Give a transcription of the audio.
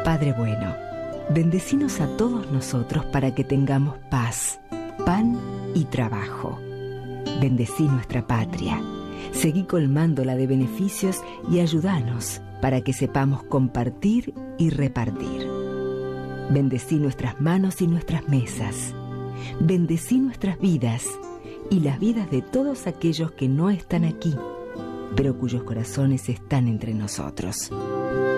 Padre bueno, bendecinos a todos nosotros para que tengamos paz, pan y trabajo. Bendecí nuestra patria, seguí colmándola de beneficios y ayúdanos para que sepamos compartir y repartir. Bendecí nuestras manos y nuestras mesas. Bendecí nuestras vidas y las vidas de todos aquellos que no están aquí, pero cuyos corazones están entre nosotros.